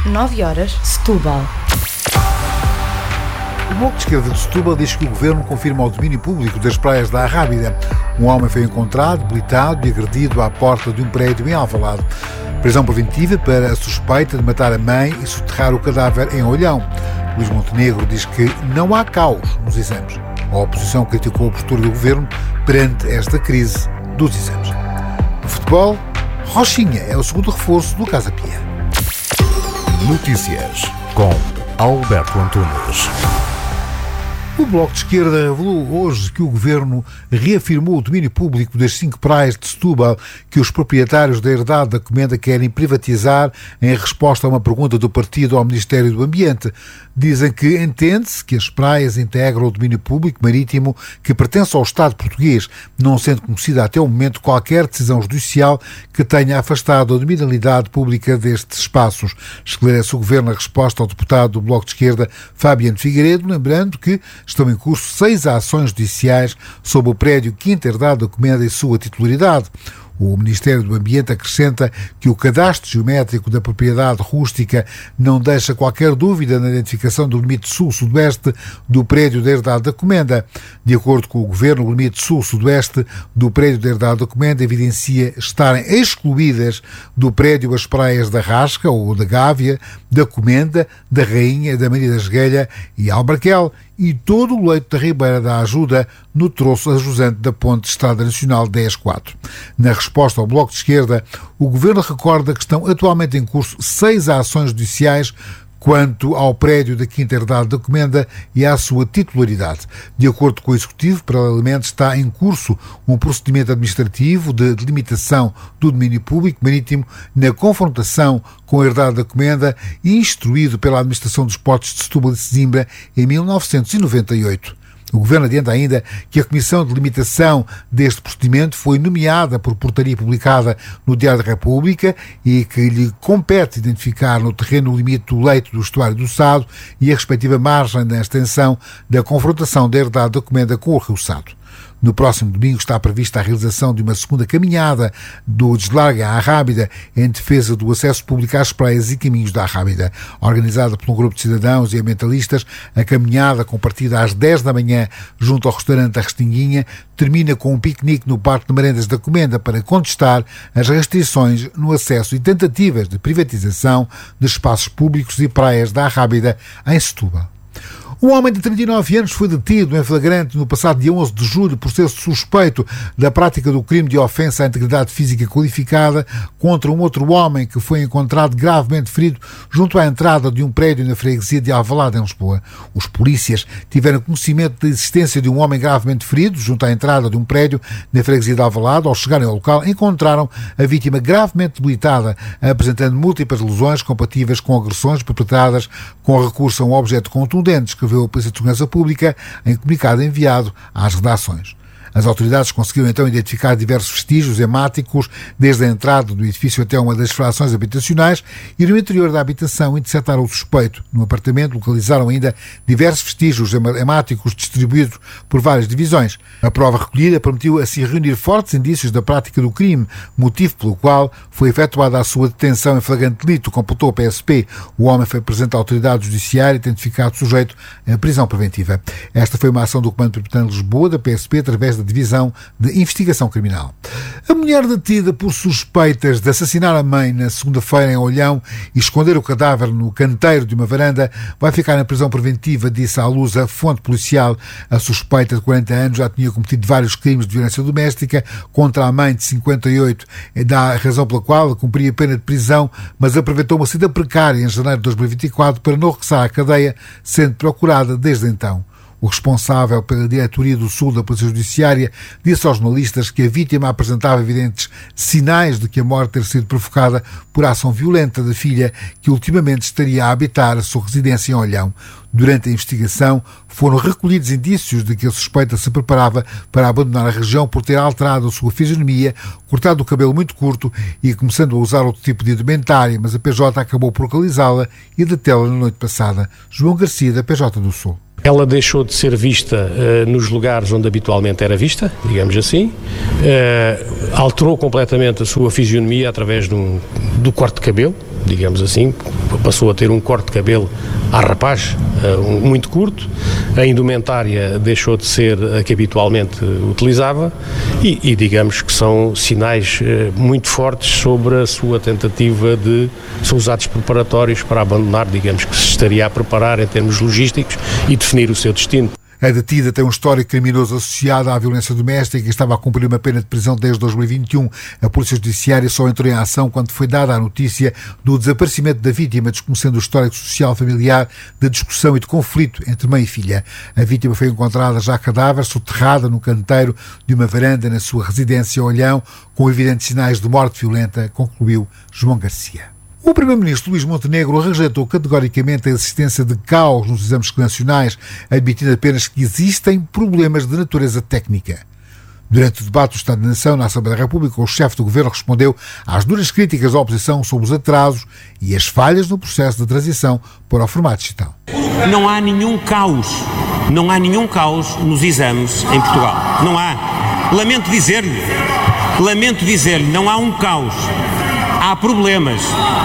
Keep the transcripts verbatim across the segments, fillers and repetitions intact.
nove horas, Setúbal. O Bloco de Esquerda de Setúbal diz que o Governo confirma o domínio público das praias da Arrábida. Um homem foi encontrado, debilitado e agredido à porta de um prédio em Alvalade. Prisão preventiva para a suspeita de matar a mãe e soterrar o cadáver em Olhão. Luís Montenegro diz que não há caos nos exames. A oposição criticou a postura do Governo perante esta crise dos exames. No futebol, Rochinha é o segundo reforço do Casa Pia. Notícias com Alberto Antunes. O Bloco de Esquerda revelou hoje que o Governo reafirmou o domínio público das cinco praias de Setúbal que os proprietários da herdade da Comenda querem privatizar em resposta a uma pergunta do partido ao Ministério do Ambiente. Dizem que entende-se que as praias integram o domínio público marítimo que pertence ao Estado português, não sendo conhecida até o momento qualquer decisão judicial que tenha afastado a dominabilidade pública destes espaços. Esclarece o Governo a resposta ao deputado do Bloco de Esquerda, Fabiano Figueiredo, lembrando que estão em curso seis ações judiciais sobre o prédio Quinta Herdade da Comenda e sua titularidade. O Ministério do Ambiente acrescenta que o cadastro geométrico da propriedade rústica não deixa qualquer dúvida na identificação do limite sul-sudoeste do prédio da Herdade da Comenda. De acordo com o Governo, o limite sul-sudoeste do prédio da Herdade da Comenda evidencia estarem excluídas do prédio as praias da Rasca ou da Gávea, da Comenda, da Rainha, da Maria da Esguelha e Albarquel e todo o leito da Ribeira da Ajuda no troço ajusante da Ponte Estrada Nacional dez quatro. Na resposta ao Bloco de Esquerda, o Governo recorda que estão atualmente em curso seis ações judiciais quanto ao prédio da Quinta Herdade da Comenda e à sua titularidade. De acordo com o Executivo, paralelamente está em curso um procedimento administrativo de delimitação do domínio público marítimo na confrontação com a Herdade da Comenda, instruído pela Administração dos Portos de Setúbal e Sesimbra em mil novecentos e noventa e oito. O Governo adianta ainda que a Comissão de Limitação deste procedimento foi nomeada por portaria publicada no Diário da República e que lhe compete identificar no terreno o limite do leito do estuário do Sado e a respectiva margem na extensão da confrontação da Herdade da Comenda com o Rio Sado. No próximo domingo está prevista a realização de uma segunda caminhada do Deslargue à Arrábida em defesa do acesso público às praias e caminhos da Arrábida. Organizada por um grupo de cidadãos e ambientalistas, a caminhada, com partida às dez da manhã junto ao restaurante da Restinguinha, termina com um piquenique no Parque de Merendas da Comenda para contestar as restrições no acesso e tentativas de privatização de espaços públicos e praias da Arrábida em Setúbal. Um homem de trinta e nove anos foi detido em flagrante no passado dia onze de julho por ser suspeito da prática do crime de ofensa à integridade física qualificada contra um outro homem que foi encontrado gravemente ferido junto à entrada de um prédio na freguesia de Alvalade, em Lisboa. Os polícias tiveram conhecimento da existência de um homem gravemente ferido junto à entrada de um prédio na freguesia de Alvalade. Ao chegarem ao local, encontraram a vítima gravemente debilitada, apresentando múltiplas lesões compatíveis com agressões perpetradas com recurso a um objeto contundente, que a Polícia de Segurança Pública em comunicado enviado às redações. As autoridades conseguiram então identificar diversos vestígios hemáticos desde a entrada do edifício até uma das frações habitacionais e no interior da habitação interceptaram o suspeito. No apartamento localizaram ainda diversos vestígios hemáticos distribuídos por várias divisões. A prova recolhida permitiu assim reunir fortes indícios da prática do crime, motivo pelo qual foi efetuada a sua detenção em flagrante delito, computou a P S P. O homem foi presente à autoridade judiciária e identificado sujeito à prisão preventiva. Esta foi uma ação do Comando Metropolitano de Lisboa, da P S P, através da Divisão de Investigação Criminal. A mulher detida por suspeitas de assassinar a mãe na segunda-feira em Olhão e esconder o cadáver no canteiro de uma varanda vai ficar em prisão preventiva, disse à luz a fonte policial. A suspeita de quarenta anos já tinha cometido vários crimes de violência doméstica contra a mãe de cinquenta e oito, da razão pela qual cumpria pena de prisão, mas aproveitou uma saída precária em janeiro de dois mil e vinte e quatro para não regressar à cadeia, sendo procurada desde então. O responsável pela diretoria do Sul da Polícia Judiciária disse aos jornalistas que a vítima apresentava evidentes sinais de que a morte ter sido provocada por ação violenta da filha, que ultimamente estaria a habitar a sua residência em Olhão. Durante a investigação, foram recolhidos indícios de que a suspeita se preparava para abandonar a região por ter alterado a sua fisionomia, cortado o cabelo muito curto e começando a usar outro tipo de indumentária, mas a P J acabou por localizá-la e detê-la na noite passada. João Garcia, da P J do Sul. Ela deixou de ser vista uh, nos lugares onde habitualmente era vista, digamos assim, uh, alterou completamente a sua fisionomia através de um, do corte de cabelo, digamos assim, passou a ter um corte de cabelo à rapaz, uh, muito curto, a indumentária deixou de ser a que habitualmente utilizava e, e digamos que são sinais uh, muito fortes sobre a sua tentativa de, são os atos preparatórios para abandonar, digamos que se estaria a preparar em termos logísticos e definir o seu destino. A detida tem um histórico criminoso associado à violência doméstica e estava a cumprir uma pena de prisão desde dois mil e vinte e um. A Polícia Judiciária só entrou em ação quando foi dada a notícia do desaparecimento da vítima, desconhecendo o histórico social familiar de discussão e de conflito entre mãe e filha. A vítima foi encontrada já cadáver, soterrada no canteiro de uma varanda na sua residência Olhão, com evidentes sinais de morte violenta, concluiu João Garcia. O primeiro-ministro Luís Montenegro rejeitou categoricamente a existência de caos nos exames nacionais, admitindo apenas que existem problemas de natureza técnica. Durante o debate do Estado da Nação na Assembleia da República, o chefe do governo respondeu às duras críticas da oposição sobre os atrasos e as falhas no processo de transição para o formato digital. Não há nenhum caos, não há nenhum caos nos exames em Portugal. Não há. Lamento dizer-lhe, lamento dizer-lhe, não há um caos. Há problemas,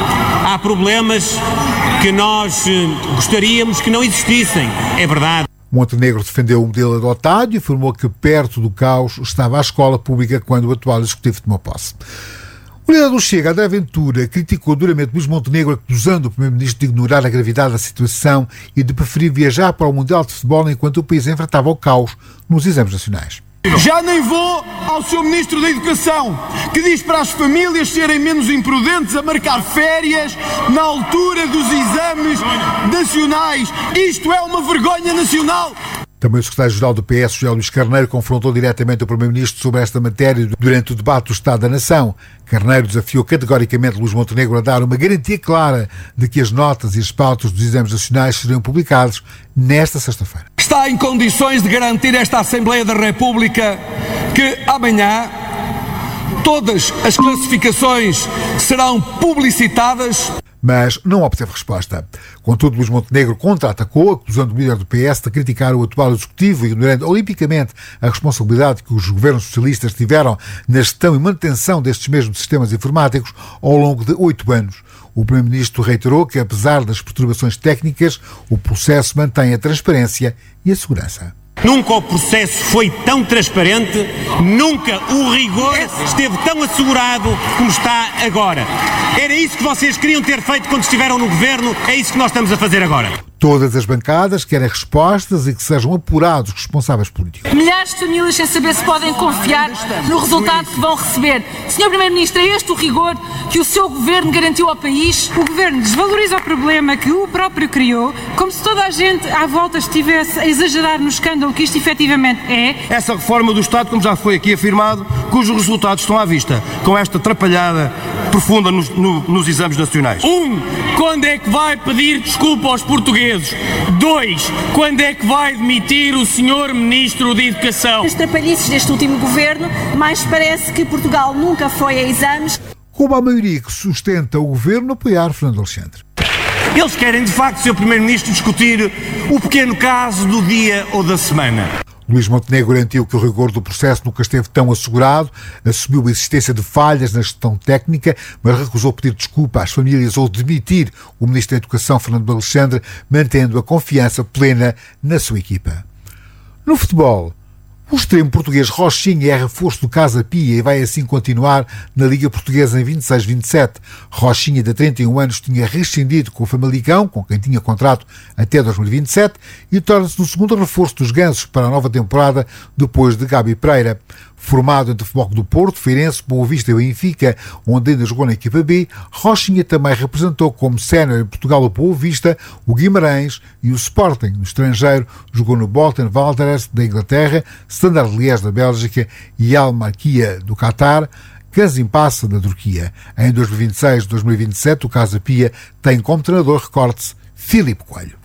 há problemas que nós gostaríamos que não existissem, é verdade. Montenegro defendeu o modelo adotado e afirmou que perto do caos estava a escola pública quando o atual executivo tomou posse. O líder do Chega, André Ventura, criticou duramente Luís Montenegro, acusando o primeiro-ministro de ignorar a gravidade da situação e de preferir viajar para o Mundial de Futebol enquanto o país enfrentava o caos nos exames nacionais. Já nem vou ao seu Ministro da Educação, que diz para as famílias serem menos imprudentes a marcar férias na altura dos exames nacionais. Isto é uma vergonha nacional. Também o secretário-geral do P S, José Luís Carneiro, confrontou diretamente o primeiro-ministro sobre esta matéria durante o debate do Estado da Nação. Carneiro desafiou categoricamente Luís Montenegro a dar uma garantia clara de que as notas e as pautas dos exames nacionais seriam publicados nesta sexta-feira. Está em condições de garantir esta Assembleia da República que amanhã todas as classificações serão publicitadas? Mas não obteve resposta. Contudo, Luís Montenegro contra-atacou, acusando o líder do P S de criticar o atual executivo e ignorando olimpicamente a responsabilidade que os governos socialistas tiveram na gestão e manutenção destes mesmos sistemas informáticos ao longo de oito anos. O primeiro-ministro reiterou que, apesar das perturbações técnicas, o processo mantém a transparência e a segurança. Nunca o processo foi tão transparente, nunca o rigor esteve tão assegurado como está agora. Era isso que vocês queriam ter feito quando estiveram no governo, é isso que nós estamos a fazer agora. Todas as bancadas querem respostas e que sejam apurados os responsáveis políticos. Milhares de famílias sem saber se podem confiar no resultado que vão receber. senhor Primeiro-Ministro, é este o rigor que o seu governo garantiu ao país? O governo desvaloriza o problema que o próprio criou, como se toda a gente à volta estivesse a exagerar no escândalo que isto efetivamente é. Essa reforma do Estado, como já foi aqui afirmado, cujos resultados estão à vista, com esta atrapalhada profunda nos, no, nos exames nacionais. Um, quando é que vai pedir desculpa aos portugueses? Dois, quando é que vai demitir o senhor Ministro da Educação? As trapalhices deste último governo, mais parece que Portugal nunca foi a exames. Como a maioria que sustenta o governo apoiar Fernando Alexandre. Eles querem, de facto, senhor Primeiro-Ministro, discutir o pequeno caso do dia ou da semana. Luís Montenegro garantiu que o rigor do processo nunca esteve tão assegurado, assumiu a existência de falhas na gestão técnica, mas recusou pedir desculpa às famílias ou demitir o Ministro da Educação, Fernando Alexandre, mantendo a confiança plena na sua equipa. No futebol, o extremo português Rochinha é reforço do Casa Pia e vai assim continuar na Liga Portuguesa em vinte e seis vinte e sete. Rochinha, de trinta e um anos, tinha rescindido com o Famalicão, com quem tinha contrato até dois mil e vinte e sete, e torna-se no segundo reforço dos Gansos para a nova temporada, depois de Gabi Pereira. Formado entre o Futebol Clube do Porto, Feirense, Boa Vista e Benfica, onde ainda jogou na equipa B, Rochinha também representou como sénior em Portugal o Boa Vista, o Guimarães e o Sporting. No estrangeiro, jogou no Bolton Wanderers da Inglaterra, Standard Liège da Bélgica e Al Marquia do Qatar, Gaziantep da Turquia. Em dois mil e vinte e seis e dois mil e vinte e sete, o Casa Pia tem como treinador, recorde-se, Filipe Coelho.